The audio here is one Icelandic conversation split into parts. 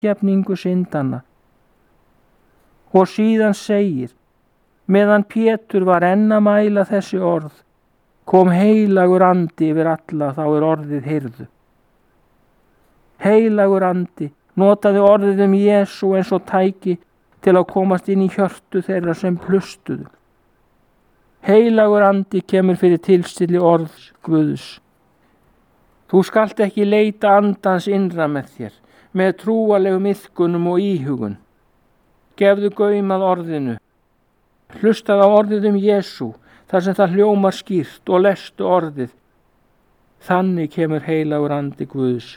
misgefningu syndanna. Og síðan segir, meðan Pétur var enn að mæla þessi orð, kom heilagur andi yfir alla þá orðið heyrðu. Heilagur andi notaði orðið Jesú eins og tæki til að komast inn í hjörtu þeirra sem hlustuðu. Heilagur andi kemur fyrir tilstilli orðs Guðs. Þú skalt ekki leita andans innra með þér, með trúalegum iðkunum og íhugun. Gefðu gaum að orðinu. Hlustaðu á orðið Jesú, þar sem það hljómar skýrt og lestu orðið. Þannig kemur heilagur andi Guðs.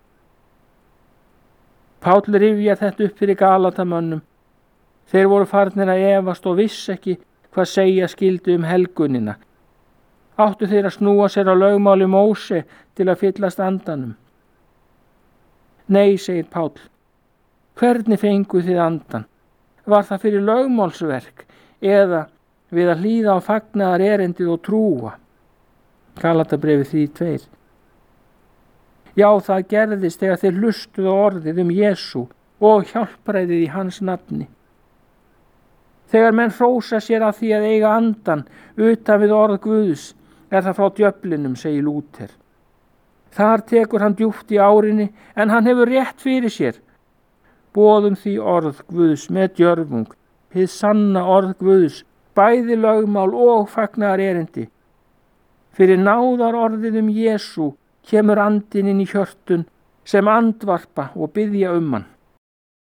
Páll rifjar þetta upp fyrir Galatamönnum. Þeir voru farnir að efast og viss ekki hvað segja skildi helgunina. Áttu þeir að snúa sér á lögmáli Móse til að fyllast andanum. Nei, segir Páll. Hvernig fenguð þið andan? Var það fyrir lögmálsverk eða við að hlýða á fagnaðar erindið og trúa? Galatabréfið 3:2. Já, það gerðist þegar þeir hlustuðu orðið Jesú og hjálpræðið í hans nafni. Þegar menn hrósa sér af því að eiga andan utan við orð Guðs, það frá djöflinum, segir Lúther. Þar tekur hann djúpt í árinni, en hann hefur rétt fyrir sér. Boðum því orð Guðs með djörfung, hið sanna orð Guðs, bæði lögmál og fagnaðar erindi. Fyrir náðar orðið Jesú kemur andinn inn í hjörtun sem andvarpa og biðja hann.